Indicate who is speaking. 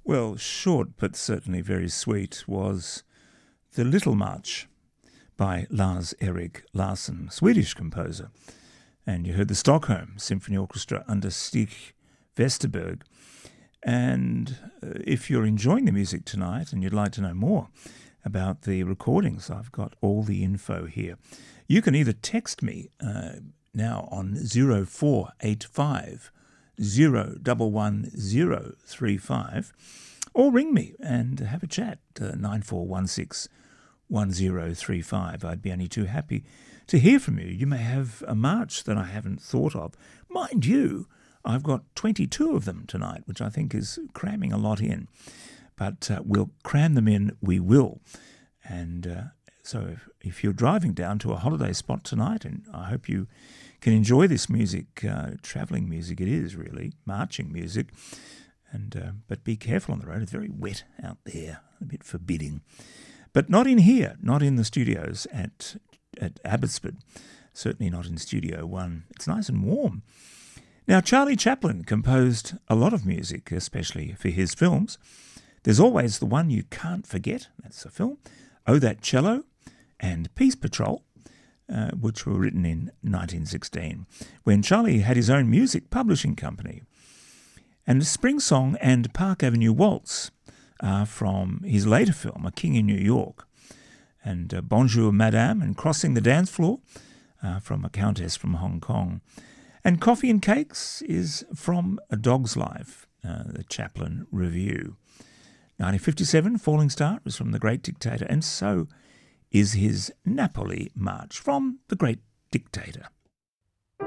Speaker 1: Well, short but certainly very sweet was The Little March by Lars-Erik Larsson, Swedish composer. And you heard the Stockholm Symphony Orchestra under Stig Westerberg. And if you're enjoying the music tonight and you'd like to know more about the recordings, I've got all the info here. You can either text me now on 0485 011035 or ring me and have a chat, 9416 1035. I'd be only too happy to hear from you. You may have a march that I haven't thought of. Mind you, I've got 22 of them tonight, which I think is cramming a lot in. But we'll cram them in, we will. And so if you're driving down to a holiday spot tonight, and I hope you can enjoy this music, travelling music it is really, marching music, and but be careful on the road. It's very wet out there, a bit forbidding. But not in here, not in the studios at Abbotsford, certainly not in Studio One. It's nice and warm. Now, Charlie Chaplin composed a lot of music, especially for his films. There's always the one you can't forget, that's a film, Oh, That Cello, and Peace Patrol, which were written in 1916, when Charlie had his own music publishing company. And Spring Song and Park Avenue Waltz are from his later film, A King in New York. And Bonjour Madame and Crossing the Dance Floor from A Countess from Hong Kong. And Coffee and Cakes is from A Dog's Life, the Chaplin Review. 1957, Falling Star is from The Great Dictator, and so is his Napoli March from The Great Dictator.